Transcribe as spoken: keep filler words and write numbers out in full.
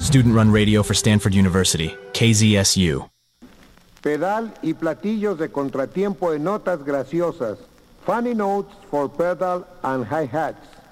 Student-run radio for Stanford University, K Z S U. Pedal y platillos de contratiempo en notas graciosas. Funny notes for pedal and hi-hats.